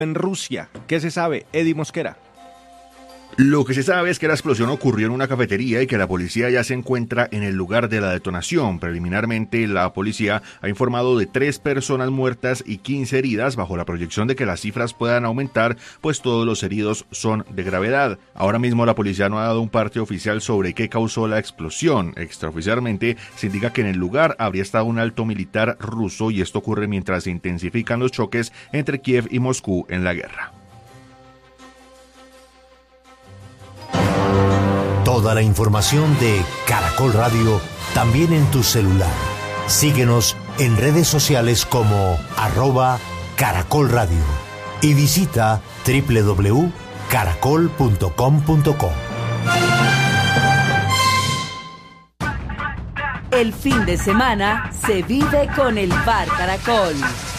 en Rusia. ¿Qué se sabe, Eddie Mosquera? Lo que se sabe es que la explosión ocurrió en una cafetería y que la policía ya se encuentra en el lugar de la detonación. Preliminarmente, la policía ha informado de 3 personas muertas y 15 heridas, bajo la proyección de que las cifras puedan aumentar, pues todos los heridos son de gravedad. Ahora mismo la policía no ha dado un parte oficial sobre qué causó la explosión. Extraoficialmente se indica que en el lugar habría estado un alto militar ruso y esto ocurre mientras se intensifican los choques entre Kiev y Moscú en la guerra. Toda la información de Caracol Radio también en tu celular. Síguenos en redes sociales como @Caracol Radio y visita www.caracol.com.co. El fin de semana se vive con el Bar Caracol.